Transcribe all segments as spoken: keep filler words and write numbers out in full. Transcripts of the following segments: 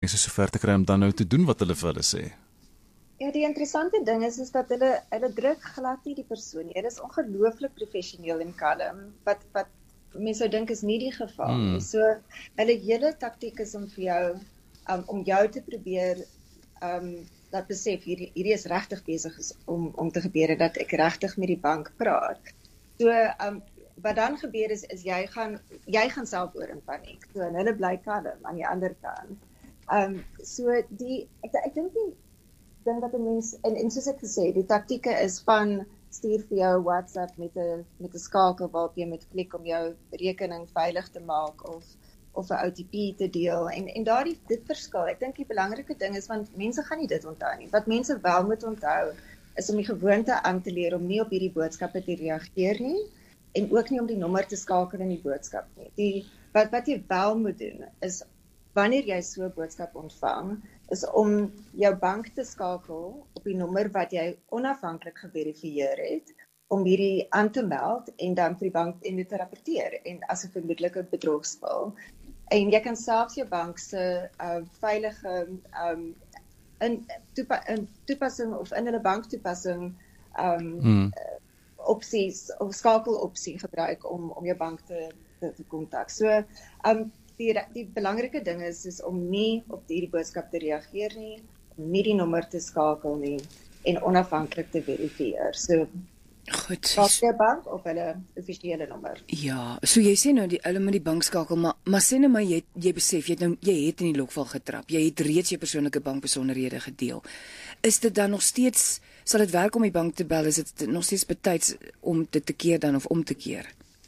bankies is so ver te kry om dan nou te doen wat hulle vir hulle sê? Ja, die interessante ding is, is dat hulle, hulle druk glad nie die persoon nie. Hulle is ongelooflik professioneel en kalm, wat, wat mense sou dink is nie die geval nie. Hmm. So, hulle hele taktiek is om vir jou, um, om jou te probeer, um, dat besef, hierdie, hierdie is regtig besig om, om te gebeur, dat ek regtig met die bank praat. So, um, wat dan gebeur is, is jy gaan, jy gaan self oor in paniek. So, en hulle bly kalm aan die ander kant. Um, so, die, ek, ek dink die, dink dat 'n mens, en, en soos ek gesê, die taktieke is van, stuur vir jou WhatsApp met 'n met 'n skakel waarop jy moet klik om jou rekening veilig te maak, of, of 'n O T P te deel, en, en daardie, dit verskil. Ek dink die belangrike ding is, want mense gaan nie dit onthou nie. Wat mense wel moet onthou, is om die gewoonte aan te leer om nie op hierdie boodskappe te reageer nie, en ook nie om die nommer te skakel in die boodskap nie. Die, wat, wat jy wel moet doen, is, wanneer jy so 'n boodskap ontvang, is om jou bank te skakel op die nommer wat jy onafhanklik geverifieer het, om hierdie aan te meld, en dan vir die bank en dit te rapporteer, en as 'n vermoedelike bedrogspel. En jy kan selfs jou bank se uh, veilige um, in, toepa in toepassing, of in hulle banktoepassing, um, hmm. opsies, of skakelopsie gebruik, om, om jou bank te, te, te kontak. So, um, Die, die belangrike ding is, is om nie op hierdie boodskap te reageer nie, om nie die nommer te skakel nie, en onafhanklik te verifieer. So, goed. Skakel jou bank op hulle offisiële nommer. Ja, so jy sê nou, die hulle met die bank skakel, maar, maar sê nou maar, jy, jy besef, jy het, nou, jy het in die lokval getrap, jy het reeds jou persoonlike bankbesonderhede gedeel. Is dit dan nog steeds, sal dit werk om die bank te bel, is dit nog steeds betyds om dit te keer dan, of om te keer?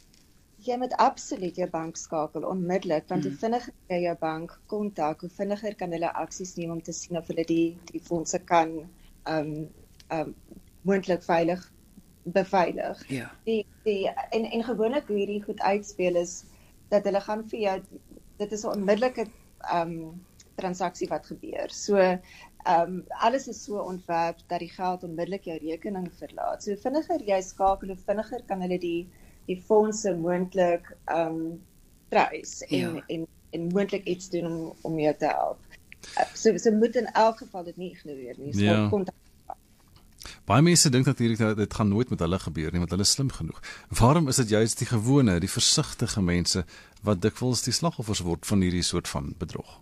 Jy moet absoluut jou bank skakel, onmiddellik, want hoe vinniger jy jou bank kontak, hoe vinniger kan hulle aksies neem om te sien of hulle die, die fondse kan um, um, moontlik veilig beveilig. Ja. Die, die, en, en gewoonlik hoe hierdie goed uitspeel is, dat hulle gaan vir jou, dit is 'n onmiddellike um, transaksie wat gebeur. So, um, alles is so ontwerp, dat die geld onmiddellik jou rekening verlaat. So, hoe vinniger jy skakel, hoe vinniger kan hulle die die fondse moontlik um, trys en, ja. en, en moontlik iets doen om, om jou te help. Uh, so, so moet in elk geval dit nie ignoreer nie. So ja. Kontak. Baie mense dink natuurlik dat dit gaan nooit met hulle gebeur nie, want hulle is slim genoeg. Waarom is dit juist die gewone, die versigtige mense, wat dikwels die slagoffers word van hierdie soort van bedrog?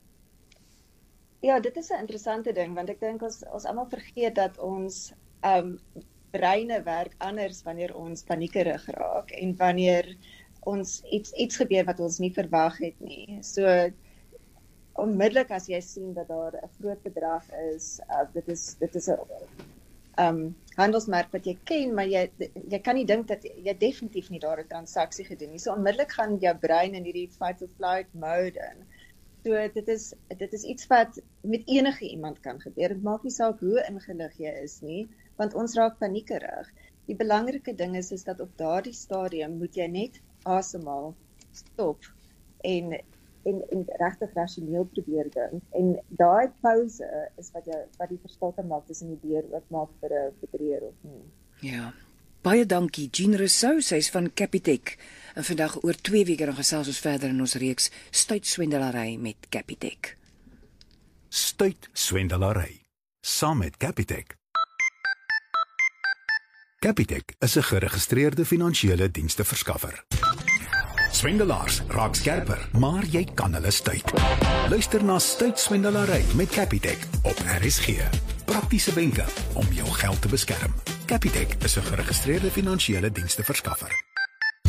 Ja, dit is 'n interessante ding, want ek dink ons, ons almal vergeet dat ons um, breine werk anders wanneer ons paniekerig raak en wanneer ons iets iets gebeur wat ons nie verwag het nie. So onmiddellik as jy sien dat daar 'n groot bedrag is, uh, dit is dit is 'n um, handelsmerk wat jy ken, maar jy jy kan nie dink dat jy definitief nie daar 'n transaksie gedoen nie. So onmiddellik gaan jou brein in hierdie fight or flight mode in. So dit is dit is iets wat met enige iemand kan gebeur. Dit maak nie saak hoe ingelig jy is nie, want ons raak paniekerig. Die belangrike ding is, is dat op daardie stadium moet jy net asemhaal, stop en, en, en regtig rasioneel probeer dink. En daai pause is wat, jy, wat die verskil kan maak tussen die deur oopmaak vir 'n bedrieger of nie. Ja, baie dankie Jean Rousseau, sy is van Capitec. En vandag oor twee weke dan gesels ons verder in ons reeks Stuitswendelary met Capitec. Stuitswendelary saam met Capitec. Capitec is 'n geregistreerde finansiële diensverskaffer. Swendelaars raak skerper, maar jy kan hulle stuit. Luister na Stuitswendelary met Capitec op R S G. Praktiese wenke om jou geld te beskerm. Capitec is 'n geregistreerde finansiële diensverskaffer.